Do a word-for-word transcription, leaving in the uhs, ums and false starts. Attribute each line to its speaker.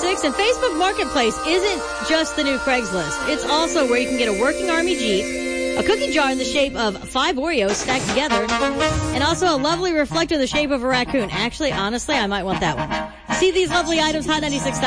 Speaker 1: ninety-six. And Facebook Marketplace isn't just the new Craigslist. It's also where you can get a working Army Jeep, a cookie jar in the shape of five Oreos stacked together, and also a lovely reflector in the shape of a raccoon. Actually, honestly, I might want that one. See these lovely items, hot ninety-six dot com.